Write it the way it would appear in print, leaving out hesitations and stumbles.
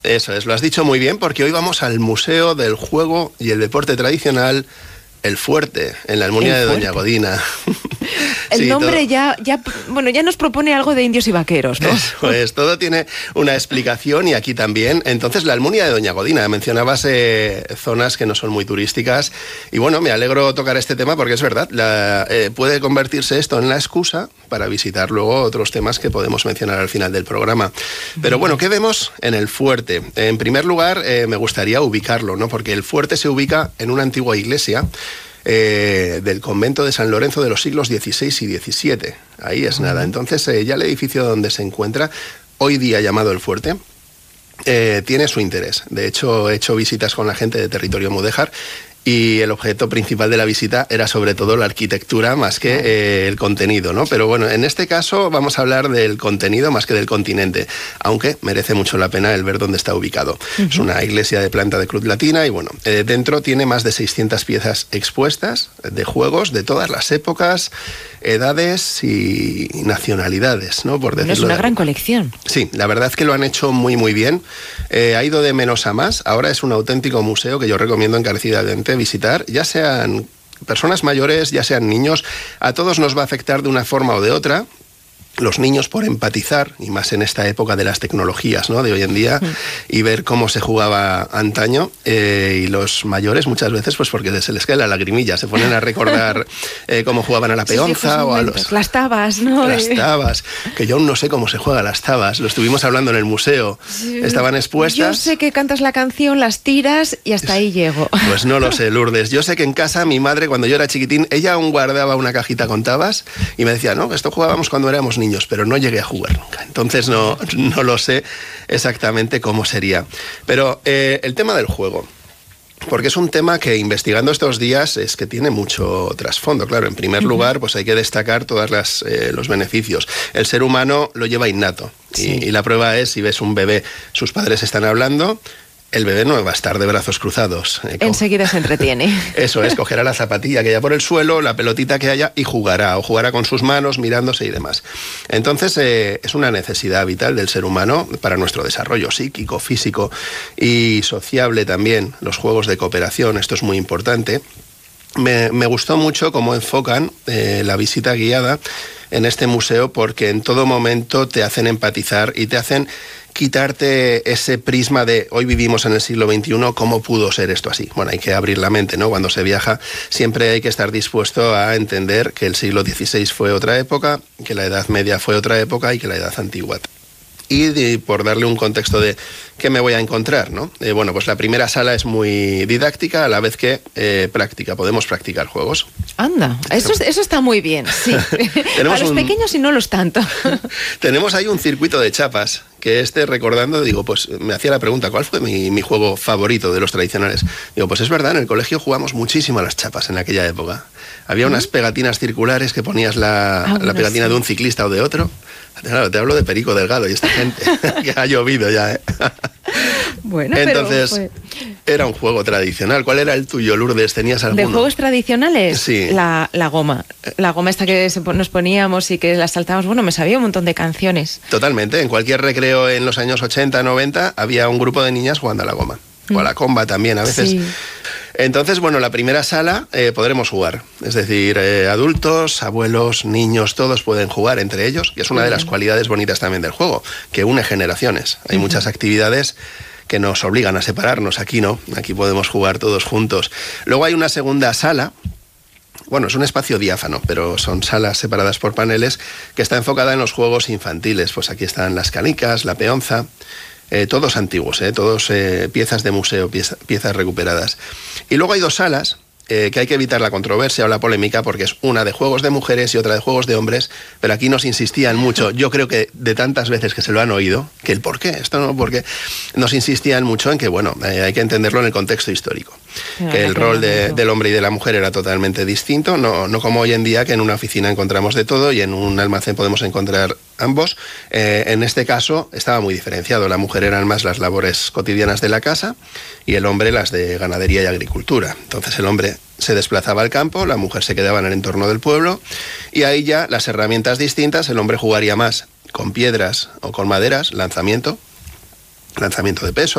Eso es, lo has dicho muy bien, porque hoy vamos al Museo del Juego y el Deporte Tradicional, El Fuerte, en la Almunia de Doña Godina. El nombre ya nos propone algo de indios y vaqueros, ¿no? Pues todo tiene una explicación y aquí también. Entonces, la Almunia de Doña Godina, mencionabas zonas que no son muy turísticas y bueno, me alegro tocar este tema porque es verdad, puede convertirse esto en la excusa para visitar luego otros temas que podemos mencionar al final del programa. Pero bueno, ¿qué vemos en el Fuerte? En primer lugar, me gustaría ubicarlo, ¿no? Porque el Fuerte se ubica en una antigua iglesia del convento de San Lorenzo de los siglos XVI y XVII. Ahí es nada. Entonces, ya el edificio donde se encuentra, hoy día llamado El Fuerte, tiene su interés. De hecho, he hecho visitas con la gente de territorio mudéjar y el objeto principal de la visita era sobre todo la arquitectura más que el contenido, ¿no? Pero bueno, en este caso vamos a hablar del contenido más que del continente, aunque merece mucho la pena el ver dónde está ubicado. Es una iglesia de planta de cruz latina y bueno, dentro tiene más de 600 piezas expuestas de juegos de todas las épocas, edades y nacionalidades, ¿no? Por decirlo. Es una gran colección. Sí, la verdad es que lo han hecho muy muy bien. Ha ido de menos a más. Ahora es un auténtico museo que yo recomiendo encarecidamente visitar, ya sean personas mayores, ya sean niños. A todos nos va a afectar de una forma o de otra. Los niños por empatizar, y más en esta época de las tecnologías, ¿no? De hoy en día, y ver cómo se jugaba antaño, y los mayores muchas veces pues porque se les cae la lagrimilla, se ponen a recordar cómo jugaban a la peonza o a las tabas, ¿no? Las tabas, que yo aún no sé cómo se juega las tabas, lo estuvimos hablando en el museo, estaban expuestas. Yo sé que cantas la canción, las tiras y hasta ahí llego. Pues no lo sé, Lourdes, yo sé que en casa mi madre cuando yo era chiquitín, ella aún guardaba una cajita con tabas y me decía, no, esto jugábamos cuando éramos niños, pero no llegué a jugar nunca. Entonces no lo sé exactamente cómo sería. Pero el tema del juego, porque es un tema que investigando estos días es que tiene mucho trasfondo. Claro, en primer lugar, pues hay que destacar todos los beneficios. El ser humano lo lleva innato. Sí. Y la prueba es, si ves un bebé, sus padres están hablando, el bebé no va a estar de brazos cruzados. Enseguida se entretiene. Eso es, cogerá la zapatilla que haya por el suelo, la pelotita que haya y jugará, o jugará con sus manos mirándose y demás. Entonces, es una necesidad vital del ser humano para nuestro desarrollo psíquico, físico y sociable también. Los juegos de cooperación, esto es muy importante. Me gustó mucho cómo enfocan la visita guiada en este museo, porque en todo momento te hacen empatizar y te hacen quitarte ese prisma de hoy vivimos en el siglo XXI, ¿cómo pudo ser esto así? Bueno, hay que abrir la mente, ¿no? Cuando se viaja siempre hay que estar dispuesto a entender que el siglo XVI fue otra época, que la Edad Media fue otra época y que la Edad Antigua. Y por darle un contexto de qué me voy a encontrar, ¿no? Bueno, pues la primera sala es muy didáctica a la vez que práctica. Podemos practicar juegos. Anda, eso está muy bien, sí. Para los pequeños y no los tanto. Tenemos ahí un circuito de chapas, que recordando, digo, pues me hacía la pregunta, ¿cuál fue mi juego favorito de los tradicionales? Digo, pues es verdad, en el colegio jugamos muchísimo a las chapas en aquella época. Había unas pegatinas circulares que ponías la pegatina de un ciclista o de otro. Claro, te hablo de Perico Delgado y esta gente, que ha llovido ya, ¿eh? Bueno, entonces, era un juego tradicional. ¿Cuál era el tuyo, Lourdes? ¿Tenías alguno? ¿De juegos tradicionales? Sí. La goma. La goma esta que nos poníamos y que la saltábamos. Bueno, me sabía un montón de canciones. Totalmente. En cualquier recreo en los años 80, 90, había un grupo de niñas jugando a la goma. O a la comba también, a veces. Sí. Entonces, bueno, la primera sala podremos jugar. Es decir, adultos, abuelos, niños, todos pueden jugar entre ellos, que es una de las cualidades bonitas también del juego, que une generaciones. Hay muchas actividades que nos obligan a separarnos. Aquí no, aquí podemos jugar todos juntos. Luego hay una segunda sala. Bueno, es un espacio diáfano, pero son salas separadas por paneles, que está enfocada en los juegos infantiles. Pues aquí están las canicas, la peonza. Todos antiguos, todos piezas de museo, piezas recuperadas. Y luego hay dos salas que hay que evitar la controversia o la polémica, porque es una de juegos de mujeres y otra de juegos de hombres, pero aquí nos insistían mucho, yo creo que de tantas veces que se lo han oído, que el por qué, esto no, porque nos insistían mucho en que, bueno, hay que entenderlo en el contexto histórico, que el rol del hombre y de la mujer era totalmente distinto, no como hoy en día, que en una oficina encontramos de todo y en un almacén podemos encontrar ambos. En este caso estaba muy diferenciado, la mujer eran más las labores cotidianas de la casa y el hombre las de ganadería y agricultura. Entonces el hombre se desplazaba al campo, la mujer se quedaba en el entorno del pueblo y ahí ya las herramientas distintas, el hombre jugaría más con piedras o con maderas, lanzamiento de peso,